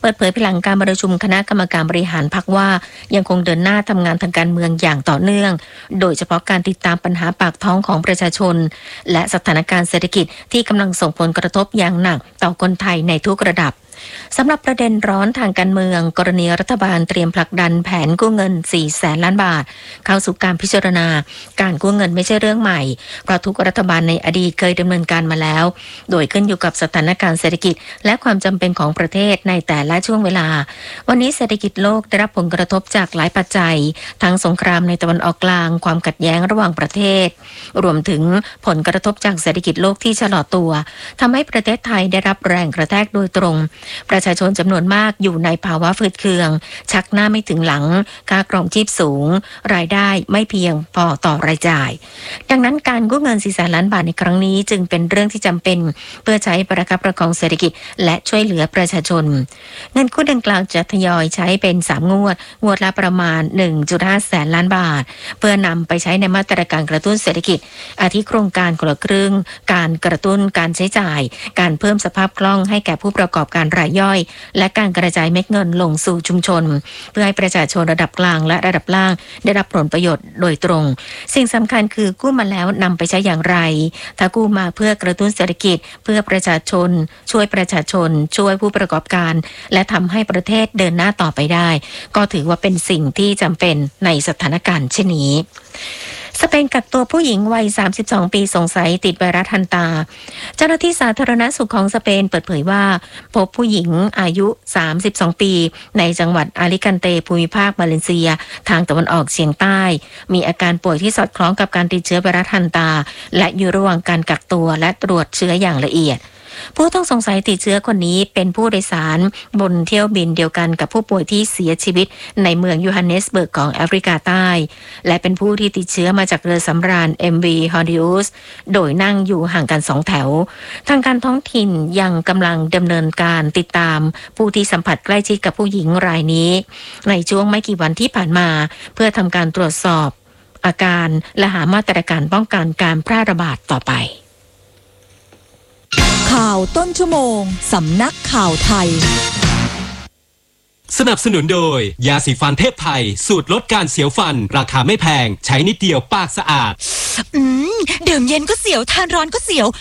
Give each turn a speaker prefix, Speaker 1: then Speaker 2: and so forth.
Speaker 1: เปิดเผยภายหลังการประชุมคณะกรรมการบริหารพรรคว่ายังคงเดินหน้าทำงานทางการเมืองอย่างต่อเนื่องโดยเฉพาะการติดตามปัญหาปากท้องของประชาชนและสถานการณ์เศรษฐกิจที่กำลังส่งผลกระทบอย่างหนักต่อคนไทยในทุกระดับสำหรับประเด็นร้อนทางการเมืองกรณีรัฐบาลเตรียมผลักดันแผนกู้เงิน 400,000 ล้านบาทเข้าสู่การพิจารณาการกู้เงินไม่ใช่เรื่องใหม่เพราะทุกรัฐบาลในอดีตเคยดำเนินการมาแล้วโดยขึ้นอยู่กับสถานการณ์เศรษฐกิจและความจำเป็นของประเทศในแต่ละช่วงเวลาวันนี้เศรษฐกิจโลกได้รับผลกระทบจากหลายปัจจัยทั้งสงครามในตะวันออกกลางความขัดแย้งระหว่างประเทศรวมถึงผลกระทบจากเศรษฐกิจโลกที่ชะลอตัวทำให้ประเทศไทยได้รับแรงกระแทกโดยตรงประชาชนจำนวนมากอยู่ในภาวะฝืดเคืองชักหน้าไม่ถึงหลังค่าครองชีพสูงรายได้ไม่เพียงพอต่อรายจ่ายดังนั้นการกู้เงิน 400,000 ล้านบาทในครั้งนี้จึงเป็นเรื่องที่จำเป็นเพื่อใช้ประคับประคองเศรษฐกิจและช่วยเหลือประชาชนเงินกู้ดังกล่าวจะทยอยใช้เป็น3งวดละประมาณ 1.5 แสนล้านบาทเพื่อนำไปใช้ในมาตรการกระตุ้นเศรษฐกิจอาทิโครงการคนละครึ่งการกระตุ้นการใช้จ่ายการเพิ่มสภาพคล่องให้แก่ผู้ประกอบการรายย่อยและการกระจายเม็ดเงินลงสู่ชุมชนเพื่อให้ประชาชนระดับกลางและระดับล่างได้รับผลประโยชน์โดยตรงสิ่งสำคัญคือกู้มาแล้วนำไปใช้อย่างไรถ้ากู้มาเพื่อกระตุ้นเศรษฐกิจเพื่อประชาชนช่วยประชาชนช่วยผู้ประกอบการและทำให้ประเทศเดินหน้าต่อไปได้ก็ถือว่าเป็นสิ่งที่จำเป็นในสถานการณ์เช่นนี้สเปนกักตัวผู้หญิงวัย32 ปีสงสัยติดไวรัสฮันตาเจ้าหน้าที่สาธารณสุขของสเปนเปิดเผยว่าพบผู้หญิงอายุ32 ปีในจังหวัดอาลิกันเตภูมิภาคมาเลเซียทางตะวันออกเฉียงใต้มีอาการป่วยที่สอดคล้องกับการติดเชื้อไวรัสฮันตาและอยู่ระหว่างการกักตัวและตรวจเชื้ออย่างละเอียดผู้ต้องสงสัยติดเชื้อคนนี้เป็นผู้โดยสารบนเที่ยวบินเดียวกันกับผู้ป่วยที่เสียชีวิตในเมืองโยฮันเนสเบิร์กของแอฟริกาใต้และเป็นผู้ที่ติดเชื้อมาจากเรือสำราญ MV Hondius โดยนั่งอยู่ห่างกัน2แถวทางการท้องถิ่นยังกำลังดำเนินการติดตามผู้ที่สัมผัสใกล้ชิดกับผู้หญิงรายนี้ในช่วงไม่กี่วันที่ผ่านมาเพื่อทำการตรวจสอบอาการและหามาตรการป้องกันการแพร่ระบาดต่อไป
Speaker 2: ข่าวต้นชั่วโมงสำนักข่าวไทย
Speaker 3: สนับสนุนโดยยาสีฟันเทพไทยสูตรลดการเสียวฟันราคาไม่แพงใช้นิดเดียวปากสะอาด
Speaker 2: ดื่มเย็นก็เสียวทานร้อนก็เสียว